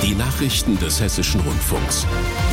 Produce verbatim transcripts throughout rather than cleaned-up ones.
Die Nachrichten des Hessischen Rundfunks.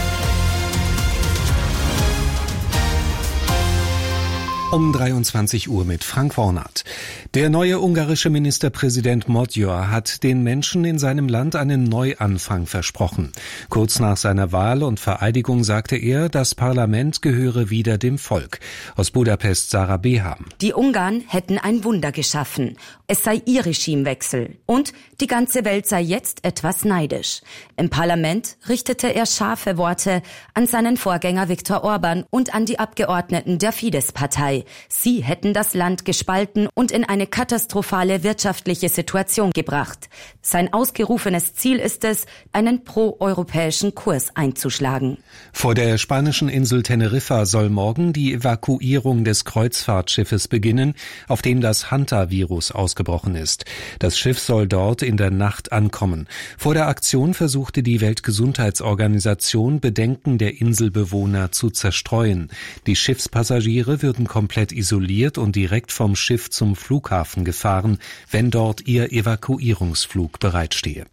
Um dreiundzwanzig Uhr mit Frank Warnert. Der neue ungarische Ministerpräsident Magyar hat den Menschen in seinem Land einen Neuanfang versprochen. Kurz nach seiner Wahl und Vereidigung sagte er, das Parlament gehöre wieder dem Volk. Aus Budapest Sarah Beham. Die Ungarn hätten ein Wunder geschaffen. Es sei ihr Regimewechsel. Und die ganze Welt sei jetzt etwas neidisch. Im Parlament richtete er scharfe Worte an seinen Vorgänger Viktor Orban und an die Abgeordneten der Fidesz-Partei. Sie hätten das Land gespalten und in eine katastrophale wirtschaftliche Situation gebracht. Sein ausgerufenes Ziel ist es, einen pro-europäischen Kurs einzuschlagen. Vor der spanischen Insel Teneriffa soll morgen die Evakuierung des Kreuzfahrtschiffes beginnen, auf dem das Hanta-Virus ausgebrochen ist. Das Schiff soll dort in der Nacht ankommen. Vor der Aktion versuchte die Weltgesundheitsorganisation, Bedenken der Inselbewohner zu zerstreuen. Die Schiffspassagiere würden komplett isoliert und direkt vom Schiff zum Flughafen gefahren, wenn dort ihr Evakuierungsflug bereitstehe.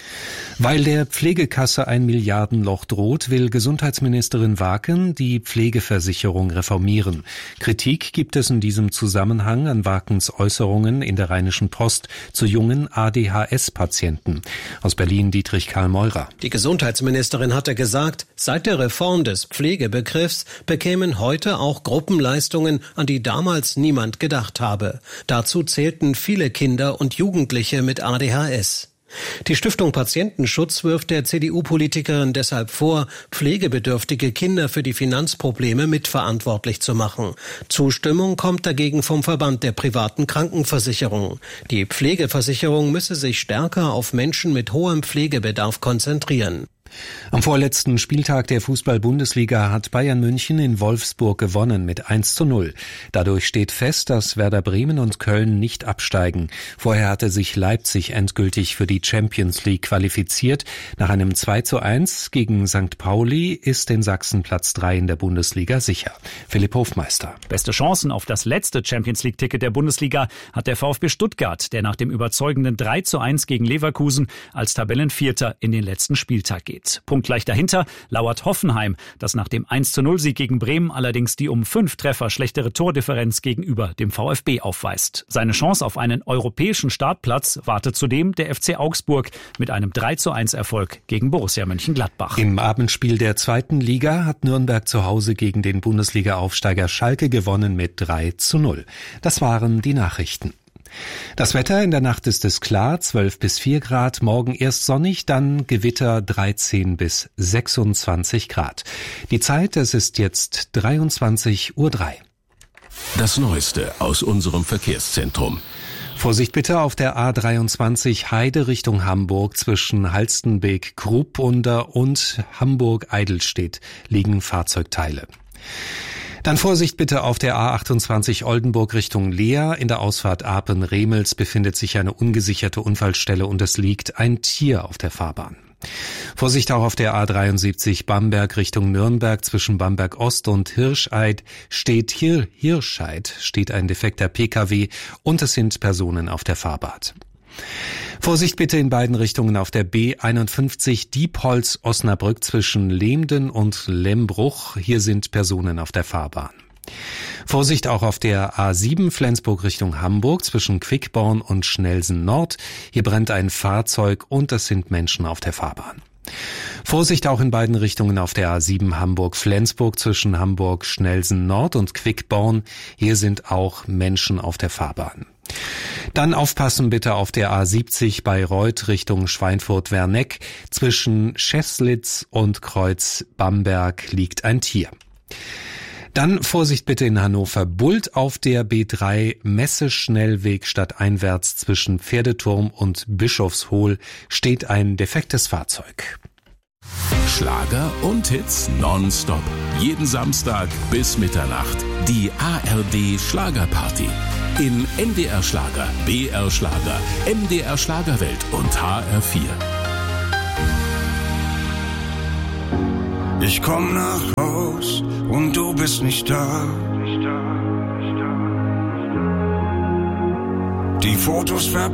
Weil der Pflegekasse ein Milliardenloch droht, will Gesundheitsministerin Waken die Pflegeversicherung reformieren. Kritik gibt es in diesem Zusammenhang an Wakens Äußerungen in der Rheinischen Post zu jungen A D H S-Patienten. Aus Berlin Dietrich Karl Meurer. Die Gesundheitsministerin hatte gesagt, seit der Reform des Pflegebegriffs bekämen heute auch Gruppenleistungen, an die damals niemand gedacht habe. Dazu zählten viele Kinder und Jugendliche mit A D H S. Die Stiftung Patientenschutz wirft der C D U-Politikerin deshalb vor, pflegebedürftige Kinder für die Finanzprobleme mitverantwortlich zu machen. Zustimmung kommt dagegen vom Verband der privaten Krankenversicherung. Die Pflegeversicherung müsse sich stärker auf Menschen mit hohem Pflegebedarf konzentrieren. Am vorletzten Spieltag der Fußball-Bundesliga hat Bayern München in Wolfsburg gewonnen mit eins zu null. Dadurch steht fest, dass Werder Bremen und Köln nicht absteigen. Vorher hatte sich Leipzig endgültig für die Champions League qualifiziert. Nach einem zwei zu eins gegen Sankt Pauli ist in Sachsen Platz drei in der Bundesliga sicher. Philipp Hofmeister. Beste Chancen auf das letzte Champions League-Ticket der Bundesliga hat der VfB Stuttgart, der nach dem überzeugenden drei zu eins gegen Leverkusen als Tabellenvierter in den letzten Spieltag geht. Punktgleich dahinter lauert Hoffenheim, das nach dem eins zu null Sieg gegen Bremen allerdings die um fünf Treffer schlechtere Tordifferenz gegenüber dem VfB aufweist. Seine Chance auf einen europäischen Startplatz wartet zudem der F C Augsburg mit einem drei zu eins Erfolg gegen Borussia Mönchengladbach. Im Abendspiel der zweiten Liga hat Nürnberg zu Hause gegen den Bundesliga-Aufsteiger Schalke gewonnen mit drei zu null. Das waren die Nachrichten. Das Wetter: in der Nacht ist es klar, zwölf bis vier Grad, morgen erst sonnig, dann Gewitter dreizehn bis sechsundzwanzig Grad. Die Zeit, es ist jetzt dreiundzwanzig Uhr drei. Das Neueste aus unserem Verkehrszentrum. Vorsicht bitte auf der A dreiundzwanzig Heide Richtung Hamburg zwischen Halstenbeek-Grubbunder und Hamburg-Eidelstedt liegen Fahrzeugteile. Dann Vorsicht bitte auf der A achtundzwanzig Oldenburg Richtung Leer. In der Ausfahrt Apen-Remels befindet sich eine ungesicherte Unfallstelle und es liegt ein Tier auf der Fahrbahn. Vorsicht auch auf der A dreiundsiebzig Bamberg Richtung Nürnberg zwischen Bamberg Ost und Hirscheid steht hier Hirscheid steht ein defekter P K W und es sind Personen auf der Fahrbahn. Vorsicht bitte in beiden Richtungen auf der B einundfünfzig Diepholz-Osnabrück zwischen Lemden und Lembruch. Hier sind Personen auf der Fahrbahn. Vorsicht auch auf der A sieben Flensburg Richtung Hamburg zwischen Quickborn und Schnelsen Nord. Hier brennt ein Fahrzeug und es sind Menschen auf der Fahrbahn. Vorsicht auch in beiden Richtungen auf der A sieben Hamburg-Flensburg zwischen Hamburg-Schnelsen Nord und Quickborn. Hier sind auch Menschen auf der Fahrbahn. Dann aufpassen bitte auf der A siebzig bei Reuth Richtung Schweinfurt-Werneck. Zwischen Schäßlitz und Kreuz Bamberg liegt ein Tier. Dann Vorsicht bitte in Hannover-Bult auf der B drei Messe-Schnellweg stadteinwärts zwischen Pferdeturm und Bischofshohl steht ein defektes Fahrzeug. Schlager und Hits nonstop. Jeden Samstag bis Mitternacht. Die A R D Schlagerparty. In N D R Schlager, B R Schlager, M D R Schlagerwelt und H R vier. Ich komm nach Haus und du bist nicht da. Die Fotos ver